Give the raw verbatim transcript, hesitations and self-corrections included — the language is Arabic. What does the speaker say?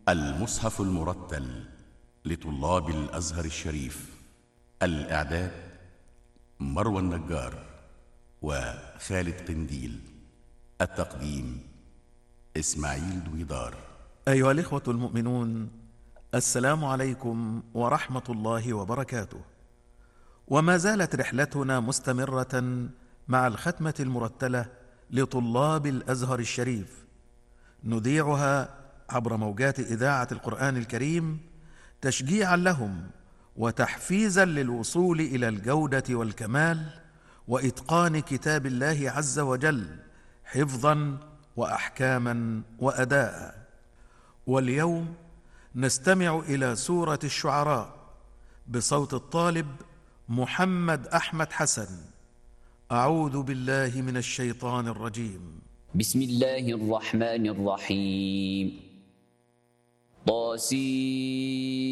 المصحف المرتل لطلاب الأزهر الشريف. الإعداد مروى النجار وخالد قنديل. التقديم إسماعيل دويدار. أيها الإخوة المؤمنون، السلام عليكم ورحمة الله وبركاته. وما زالت رحلتنا مستمرة مع الختمة المرتلة لطلاب الأزهر الشريف، نذيعها عبر موجات إذاعة القرآن الكريم تشجيعا لهم وتحفيزا للوصول إلى الجودة والكمال وإتقان كتاب الله عز وجل حفظا وأحكاما وأداء. واليوم نستمع إلى سورة الشعراء بصوت الطالب محمد أحمد حسن. أعوذ بالله من الشيطان الرجيم. بسم الله الرحمن الرحيم. طاسين